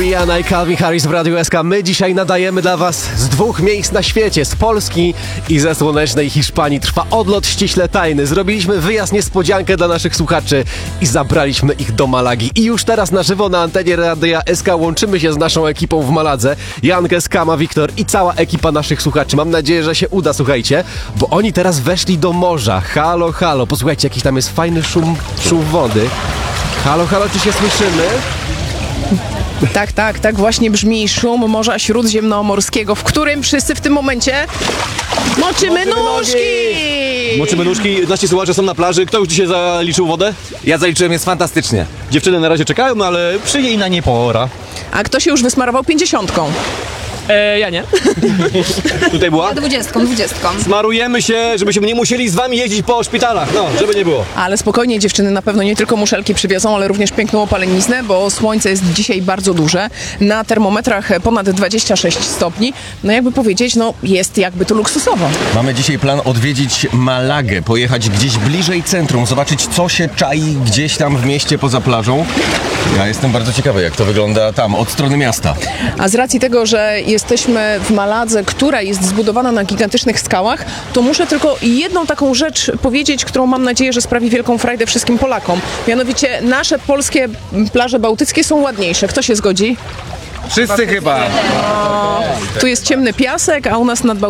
Rihanna i Calvin Harris w Radiu SK. My dzisiaj nadajemy dla was z 2 miejsc na świecie, z Polski i ze słonecznej Hiszpanii. Trwa odlot ściśle tajny. Zrobiliśmy wyjazd niespodziankę dla naszych słuchaczy i zabraliśmy ich do Malagi. I już teraz na żywo na antenie Radia SK łączymy się z naszą ekipą w Maladze. Jankę, Skama, Wiktor i cała ekipa naszych słuchaczy. Mam nadzieję, że się uda, słuchajcie, bo oni teraz weszli do morza. Halo, halo. Posłuchajcie, jakiś tam jest fajny szum wody. Halo, halo, czy się słyszymy? Tak właśnie brzmi szum Morza Śródziemnomorskiego, w którym wszyscy w tym momencie moczymy nóżki! Moczymy nóżki, nasi słuchacze są na plaży. Kto już dzisiaj zaliczył wodę? Ja zaliczyłem, jest fantastycznie. Dziewczyny na razie czekają, no ale przyjdzie i na nie pora. A kto się już wysmarował 50? Ja nie. Tutaj była? 20. Smarujemy się, żebyśmy nie musieli z wami jeździć po szpitalach, no, żeby nie było. Ale spokojnie, dziewczyny na pewno nie tylko muszelki przywiozą, ale również piękną opaleniznę, bo słońce jest dzisiaj bardzo duże. Na termometrach ponad 26 stopni. No jakby powiedzieć, no jest jakby tu luksusowo. Mamy dzisiaj plan odwiedzić Malagę, pojechać gdzieś bliżej centrum, zobaczyć co się czai gdzieś tam w mieście poza plażą. Ja jestem bardzo ciekawy, jak to wygląda tam, od strony miasta. A z racji tego, że jesteśmy w Maladze, która jest zbudowana na gigantycznych skałach, to muszę tylko jedną taką rzecz powiedzieć, którą mam nadzieję, że sprawi wielką frajdę wszystkim Polakom. Mianowicie nasze polskie plaże bałtyckie są ładniejsze. Kto się zgodzi? Wszyscy chyba. Tu jest ciemny piasek, a u nas nad